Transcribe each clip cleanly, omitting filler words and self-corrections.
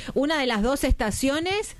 una de las dos estaciones.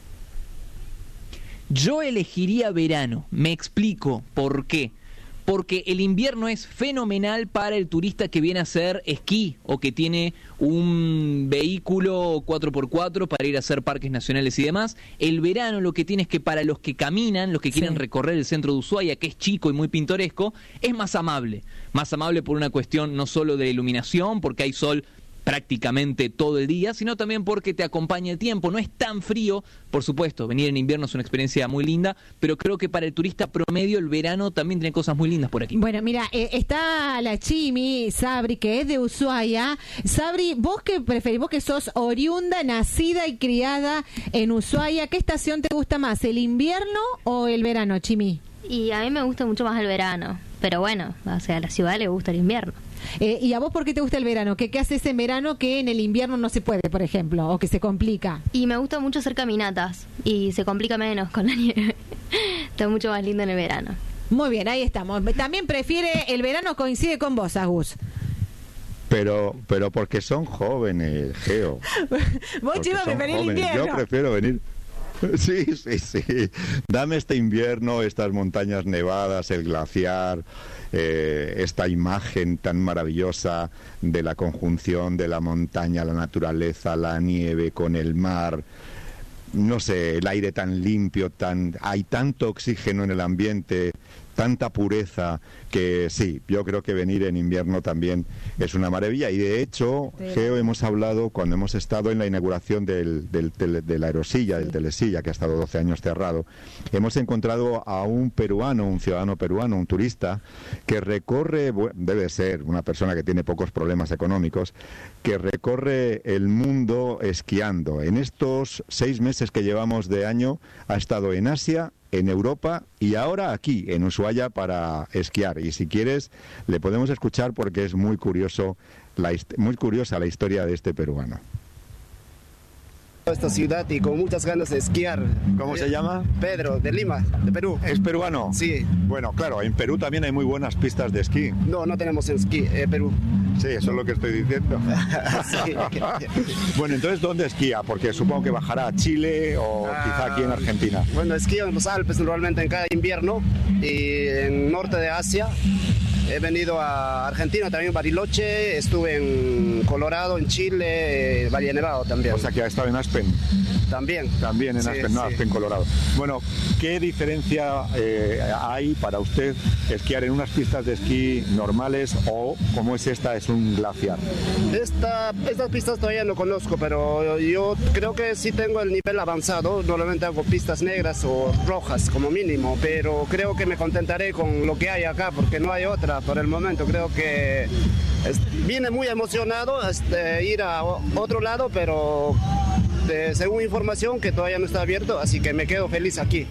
Yo elegiría verano, me explico por qué. Porque el invierno es fenomenal para el turista que viene a hacer esquí o que tiene un vehículo 4x4 para ir a hacer parques nacionales y demás. El verano lo que tiene es que para los que caminan, los que quieren recorrer el centro de Ushuaia, que es chico y muy pintoresco, es más amable. Más amable por una cuestión no solo de iluminación, porque hay sol prácticamente todo el día, sino también porque te acompaña el tiempo, no es tan frío. Por supuesto, venir en invierno es una experiencia muy linda, pero creo que para el turista promedio el verano también tiene cosas muy lindas por aquí. Bueno, mira, está la Chimi Sabri, que es de Ushuaia. Sabri, ¿vos qué preferís? Vos que sos oriunda, nacida y criada en Ushuaia, ¿qué estación te gusta más, el invierno o el verano, Chimi? Y a mí me gusta mucho más el verano, pero bueno, o sea, a la ciudad le gusta el invierno. ¿Y a vos por qué te gusta el verano? ¿Qué haces en verano que en el invierno no se puede, por ejemplo, o que se complica? Y me gusta mucho hacer caminatas y se complica menos con la nieve. Está mucho más lindo en el verano. Muy bien, ahí estamos. También prefiere el verano, coincide con vos, Agus. Pero porque son jóvenes, Geo. Vos, chico, preferís el invierno. Yo prefiero venir. Sí. Dame este invierno, estas montañas nevadas, el glaciar, esta imagen tan maravillosa de la conjunción de la montaña, la naturaleza, la nieve con el mar. No sé, el aire tan limpio, hay tanto oxígeno en el ambiente, tanta pureza, que sí, yo creo que venir en invierno también es una maravilla. Y de hecho, Geo, hemos hablado cuando hemos estado en la inauguración de la Aerosilla, del Telesilla, que ha estado 12 años cerrado, hemos encontrado a un peruano, un ciudadano peruano, un turista, que recorre, debe ser una persona que tiene pocos problemas económicos, que recorre el mundo esquiando. En estos 6 meses que llevamos de año, ha estado en Asia, en Europa y ahora aquí en Ushuaia para esquiar. Y si quieres le podemos escuchar porque es muy curiosa la historia de este peruano. Esta ciudad y con muchas ganas de esquiar. ¿Cómo se llama? Pedro, de Lima, de Perú. ¿Es peruano? Sí. Bueno, claro, en Perú también hay muy buenas pistas de esquí. No tenemos en esquí, Perú. Sí, eso es lo que estoy diciendo. Sí. Bueno, entonces, ¿dónde esquía? Porque supongo que bajará a Chile o quizá aquí en Argentina. Bueno, esquío en los Alpes normalmente en cada invierno y en norte de Asia. He venido a Argentina, también Bariloche, estuve en Colorado, en Chile, Valle Nevado también. O sea que ha estado en Aspen. También en sí, Aspen, no, sí. Aspen, Colorado. Bueno, ¿qué diferencia hay para usted esquiar en unas pistas de esquí normales o, como es esta, es un glaciar? Estas pistas todavía no conozco, pero yo creo que sí tengo el nivel avanzado. Normalmente hago pistas negras o rojas como mínimo, pero creo que me contentaré con lo que hay acá porque no hay otra por el momento. Creo que vine muy emocionado ir a otro lado, pero según información que todavía no está abierto, así que me quedo feliz aquí.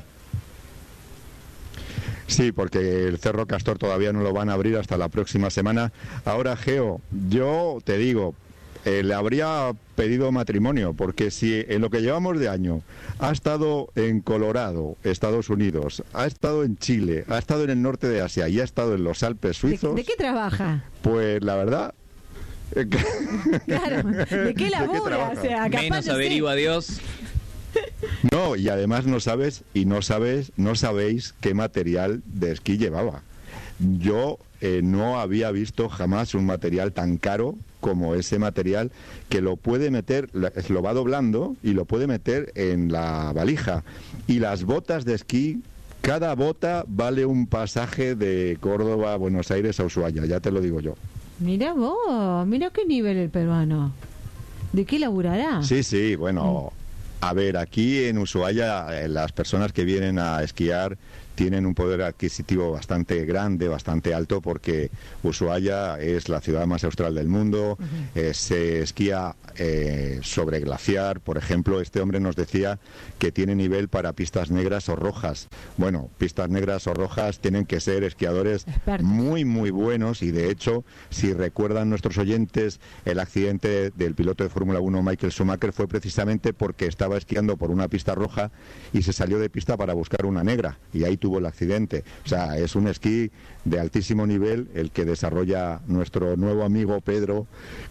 Sí, porque el Cerro Castor todavía no lo van a abrir hasta la próxima semana. Ahora, Geo, yo te digo, le habría pedido matrimonio, porque si en lo que llevamos de año ha estado en Colorado, Estados Unidos, ha estado en Chile, ha estado en el norte de Asia y ha estado en los Alpes suizos... ¿De qué trabaja? Pues la verdad... Claro, ¿de qué labura? O sea, menos averigua Dios. No, y además no sabéis qué material de esquí llevaba. Yo no había visto jamás un material tan caro como ese material, que lo puede meter, lo va doblando y lo puede meter en la valija. Y las botas de esquí, cada bota vale un pasaje de Córdoba a Buenos Aires a Ushuaia, ya te lo digo yo. Mira vos, mira qué nivel el peruano. ¿De qué laburará? Sí, bueno, a ver, aquí en Ushuaia las personas que vienen a esquiar tienen un poder adquisitivo bastante grande, bastante alto, porque Ushuaia es la ciudad más austral del mundo. Se esquía sobre glaciar. Por ejemplo, este hombre nos decía que tiene nivel para pistas negras o rojas. Bueno, pistas negras o rojas tienen que ser esquiadores muy, muy buenos, y de hecho, si recuerdan nuestros oyentes, el accidente del piloto de Fórmula 1 Michael Schumacher fue precisamente porque estaba esquiando por una pista roja y se salió de pista para buscar una negra, y ahí tuvo el accidente. O sea, es un esquí de altísimo nivel el que desarrolla nuestro nuevo amigo Pedro, que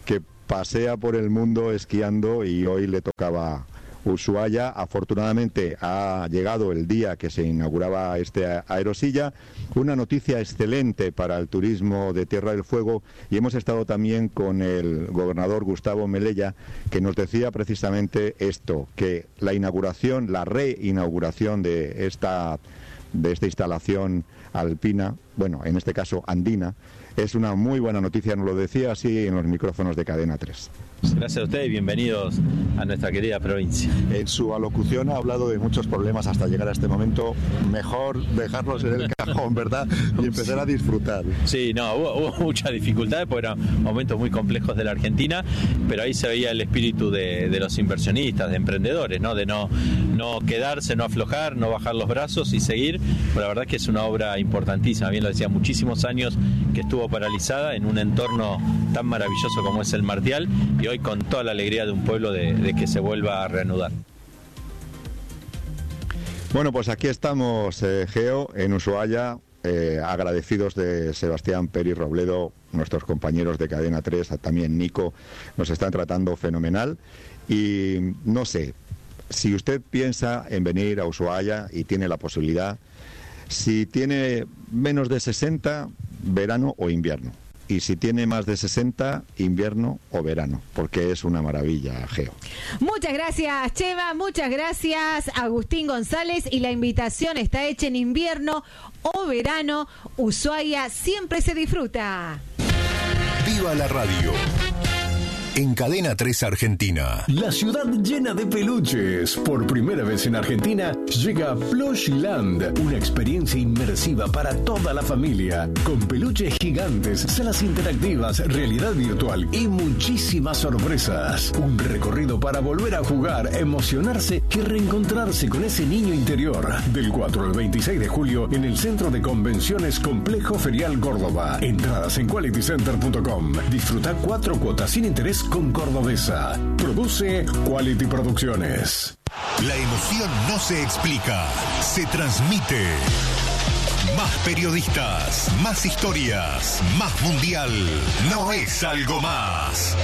pasea por el mundo esquiando y hoy le tocaba Ushuaia. Afortunadamente ha llegado el día que se inauguraba este aerosilla, una noticia excelente para el turismo de Tierra del Fuego, y hemos estado también con el gobernador Gustavo Melella, que nos decía precisamente esto, que la reinauguración de esta instalación alpina, bueno, en este caso andina, es una muy buena noticia. Nos lo decía así en los micrófonos de Cadena 3. Gracias a ustedes y bienvenidos a nuestra querida provincia. En su alocución ha hablado de muchos problemas hasta llegar a este momento. Mejor dejarlos en el cajón, ¿verdad? Y empezar a disfrutar. Sí, no, hubo muchas dificultades porque eran momentos muy complejos de la Argentina, pero ahí se veía el espíritu de los inversionistas, de emprendedores, ¿no? De no quedarse, no aflojar, no bajar los brazos y seguir. Pero la verdad es que es una obra importantísima. Bien lo decía, muchísimos años que estuvo paralizada en un entorno tan maravilloso como es el Martial, y hoy con toda la alegría de un pueblo de que se vuelva a reanudar. Bueno, pues aquí estamos, Geo, en Ushuaia, agradecidos de Sebastián, Peri, Robledo, nuestros compañeros de Cadena 3, también Nico, nos están tratando fenomenal. Y no sé, si usted piensa en venir a Ushuaia y tiene la posibilidad, si tiene menos de 60, verano o invierno. Y si tiene más de 60, invierno o verano, porque es una maravilla, Geo. Muchas gracias, Cheva, muchas gracias, Agustín González, y la invitación está hecha en invierno o verano. Ushuaia siempre se disfruta. ¡Viva la radio! En Cadena 3 Argentina. La ciudad llena de peluches. Por primera vez en Argentina llega Plushland, una experiencia inmersiva para toda la familia, con peluches gigantes, salas interactivas, realidad virtual y muchísimas sorpresas. Un recorrido para volver a jugar, emocionarse y reencontrarse con ese niño interior. Del 4 al 26 de julio en el Centro de Convenciones Complejo Ferial Córdoba. Entradas en qualitycenter.com. Disfruta 4 cuotas sin interés con Cordobesa. Produce Quality Producciones. La emoción no se explica, se transmite. Más periodistas, más historias, más mundial. No es algo más.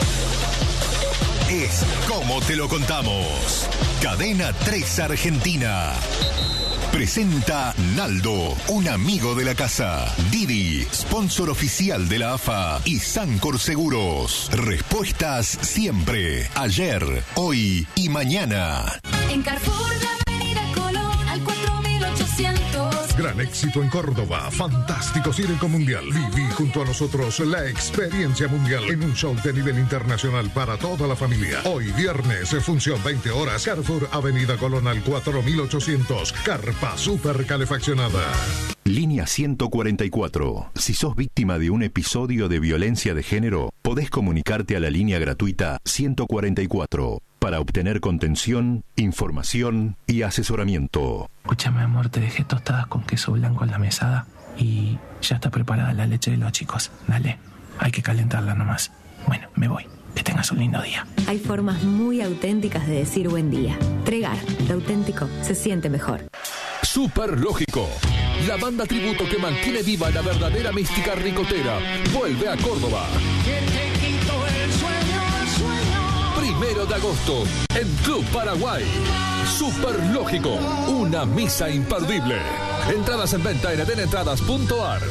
Es como te lo contamos. Cadena 3 Argentina. Presenta Naldo, un amigo de la casa. Didi, sponsor oficial de la AFA. Y Sancor Seguros. Respuestas siempre. Ayer, hoy y mañana. En Carrefour, la Avenida Colón, al 4800. Gran éxito en Córdoba. Fantástico Circo Mundial. Viví junto a nosotros la experiencia mundial en un show de nivel internacional para toda la familia. Hoy viernes, función 20 horas. Carrefour, Avenida Colón al 4800. Carpa super calefaccionada. Línea 144. Si sos víctima de un episodio de violencia de género, podés comunicarte a la línea gratuita 144 para obtener contención, información y asesoramiento. Escúchame, amor, te dejé tostadas con queso blanco en la mesada y ya está preparada la leche de los chicos. Dale, hay que calentarla nomás. Bueno, me voy. Que tengas un lindo día. Hay formas muy auténticas de decir buen día. Tregar, lo auténtico se siente mejor. Superlógico, la banda tributo que mantiene viva la verdadera mística ricotera, vuelve a Córdoba. 1 de agosto, en Club Paraguay. Superlógico, una misa imperdible. Entradas en venta en edenetradas.ar.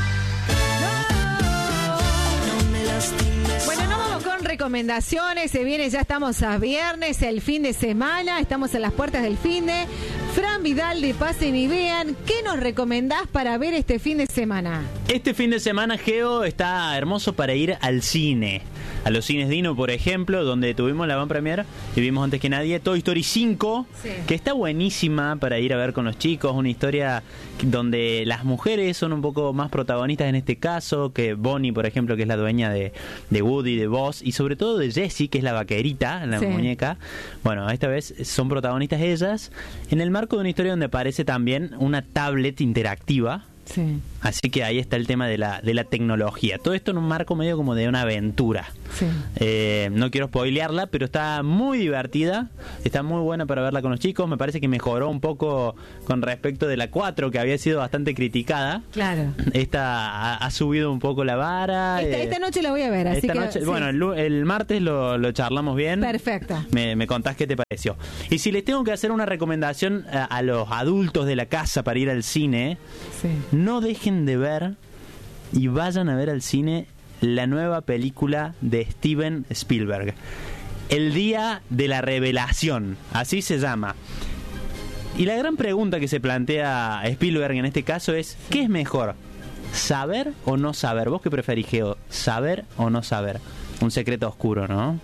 Bueno, no vamos con recomendaciones, se viene, ya estamos a viernes, el fin de semana, estamos en las puertas del fin de. Fran Vidal de Pasen y Vean, ¿qué nos recomendás para ver este fin de semana? Este fin de semana, Geo, está hermoso para ir al cine. A los cines Dino, por ejemplo, donde tuvimos la van premiere y vimos antes que nadie Toy Story 5, sí, que está buenísima para ir a ver con los chicos. Una historia donde las mujeres son un poco más protagonistas en este caso, que Bonnie, por ejemplo, que es la dueña de Woody, de Buzz, y sobre todo de Jessie, que es la vaquerita, la muñeca. Bueno, esta vez son protagonistas ellas, en el marco de una historia donde aparece también una tablet interactiva. Sí. Así que ahí está el tema de la tecnología. Todo esto en un marco medio como de una aventura. Sí. No quiero spoilearla, pero está muy divertida. Está muy buena para verla con los chicos. Me parece que mejoró un poco con respecto de la 4, que había sido bastante criticada. Claro. Esta ha subido un poco la vara. Esta noche la voy a ver, así que... Noche, sí. Bueno, el martes lo charlamos bien. Perfecto. Me contás qué te pareció. Y si les tengo que hacer una recomendación a los adultos de la casa para ir al cine, sí, no dejen de ver y vayan a ver al cine la nueva película de Steven Spielberg, El Día de la Revelación, así se llama. Y la gran pregunta que se plantea Spielberg en este caso es, ¿qué es mejor? ¿Saber o no saber? ¿Vos qué preferís, Geo? ¿Saber o no saber? Un secreto oscuro, ¿no?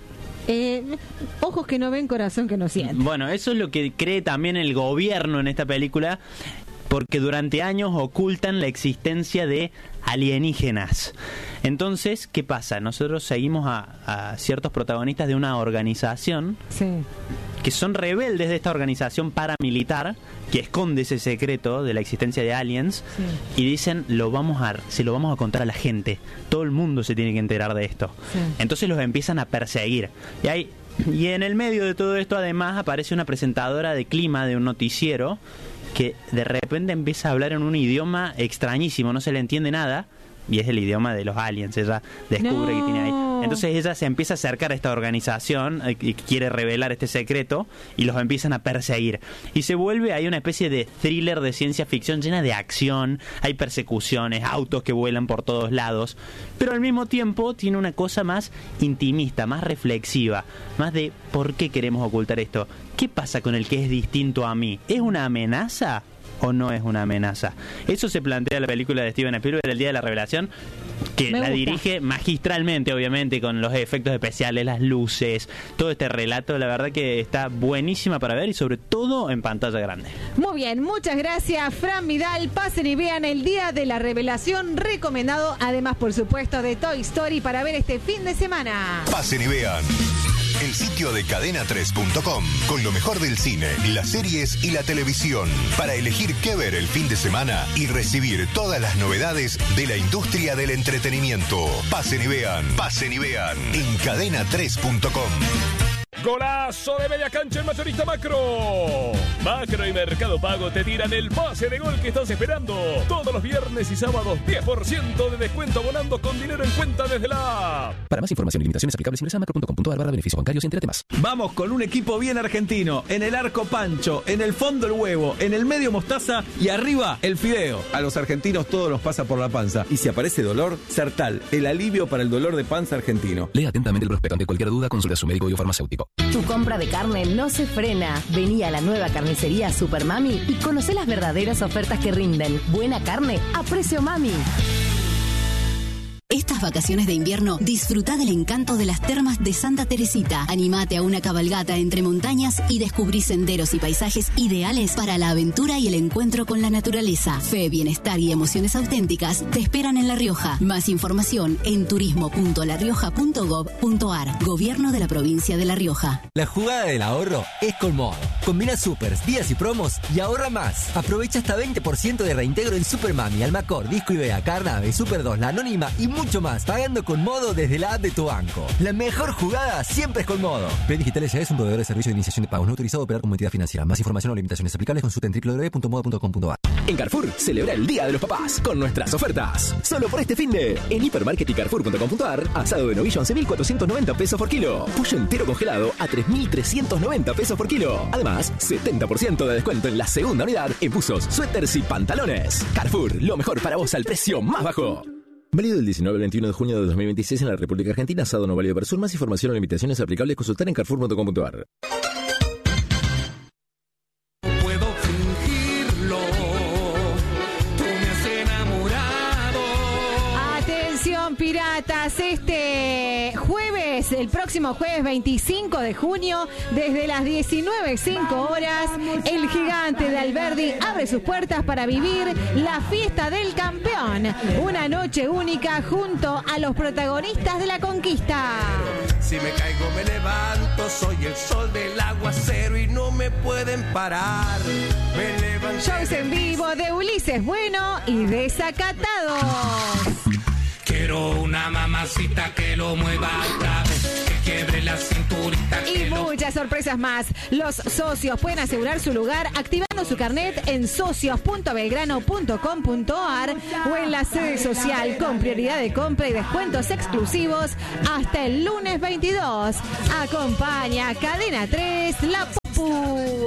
Ojos que no ven, corazón que no siente. Bueno, eso es lo que cree también el gobierno en esta película, porque durante años ocultan la existencia de alienígenas. Entonces, ¿qué pasa? Nosotros seguimos a ciertos protagonistas de una organización, sí, que son rebeldes de esta organización paramilitar que esconde ese secreto de la existencia de aliens, sí, y dicen, se lo vamos a contar a la gente. Todo el mundo se tiene que enterar de esto. Sí. Entonces los empiezan a perseguir. Y en el medio de todo esto, además, aparece una presentadora de clima de un noticiero que de repente empieza a hablar en un idioma extrañísimo, no se le entiende nada, y es el idioma de los aliens. Ella descubre que tiene ahí. Entonces ella se empieza a acercar a esta organización y quiere revelar este secreto, y los empiezan a perseguir. Y se vuelve ahí una especie de thriller de ciencia ficción llena de acción, hay persecuciones, autos que vuelan por todos lados, pero al mismo tiempo tiene una cosa más intimista, más reflexiva, más de ¿por qué queremos ocultar esto? ¿Qué pasa con el que es distinto a mí? ¿Es una amenaza o no es una amenaza? Eso se plantea la película de Steven Spielberg, El Día de la Revelación, que la dirige magistralmente, obviamente, con los efectos especiales, las luces, todo este relato. La verdad que está buenísima para ver, y sobre todo en pantalla grande. Muy bien, muchas gracias, Fran Vidal. Pasen y vean El Día de la Revelación, recomendado, además, por supuesto, de Toy Story para ver este fin de semana. Pasen y vean el sitio de cadena3.com con lo mejor del cine, las series y la televisión, para elegir qué ver el fin de semana y recibir todas las novedades de la industria del entretenimiento. Pasen y vean en cadena3.com. Golazo de media cancha en Mayorista Macro. Macro y Mercado Pago te tiran el pase de gol que estás esperando. Todos los viernes y sábados 10% de descuento abonando con dinero en cuenta desde la app. Para más información y limitaciones aplicables ingresa a macro.com.ar/beneficios bancarios y entérate más. Vamos con un equipo bien argentino. En el arco Pancho, en el fondo el huevo, en el medio mostaza y arriba el fideo. A los argentinos todo nos pasa por la panza. Y si aparece dolor, Sertal, el alivio para el dolor de panza argentino. Lea atentamente el prospecto. Ante cualquier duda, consulta a su médico y o farmacéutico. Tu compra de carne no se frena. Vení a la nueva carnicería Super Mami y conocé las verdaderas ofertas que rinden. Buena carne a precio mami. Estas vacaciones de invierno, disfruta del encanto de las termas de Santa Teresita. Animate a una cabalgata entre montañas y descubrí senderos y paisajes ideales para la aventura y el encuentro con la naturaleza. Fe, bienestar y emociones auténticas te esperan en La Rioja. Más información en turismo.larioja.gov.ar. Gobierno de la provincia de La Rioja. La jugada del ahorro es con Modo. Combina supers, días y promos y ahorra más. Aprovecha hasta 20% de reintegro en Super Mami, Almacor, Disco Ibea, Carnave, Super 2, La Anónima y mucho más, pagando con Modo desde la app de tu banco. La mejor jugada siempre es con Modo. Plan Digital S.A. es un proveedor de servicio de iniciación de pagos no autorizado a operar como entidad financiera. Más información o limitaciones aplicables consulta en www.modo.com.ar. En Carrefour, celebra el Día de los Papás con nuestras ofertas. Solo por este finde, en Hipermarket y Carrefour.com.ar, asado de novillo 11.490 pesos por kilo. Pollo entero congelado a 3.390 pesos por kilo. Además, 70% de descuento en la segunda unidad en buzos, suéteres y pantalones. Carrefour, lo mejor para vos al precio más bajo. Válido del 19 al 21 de junio de 2026 en la República Argentina. Asado no válido para sur. Más información o limitaciones aplicables consultar en carrefour.com.ar. Puedo fingirlo, tú me has enamorado. Atención, piratas, el próximo jueves 25 de junio, desde las 19:05 horas, el Gigante de Alberdi abre sus puertas para vivir la fiesta del campeón. Una noche única junto a los protagonistas de la conquista. Si me caigo me levanto, soy el sol del aguacero y no me pueden parar. Me levanto. Shows en vivo de Ulises Bueno y Desacatados. Quiero una mamacita que lo mueva otra vez, que quiebre la cinturita. Y muchas sorpresas más. Los socios pueden asegurar su lugar activando su carnet en socios.belgrano.com.ar o en la sede social con prioridad de compra y descuentos exclusivos hasta el lunes 22. Acompaña Cadena 3, La Pupu.